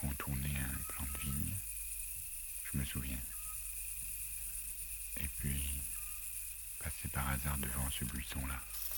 contourner un plan de vigne, je me souviens. Et puis, passer par hasard devant ce buisson-là.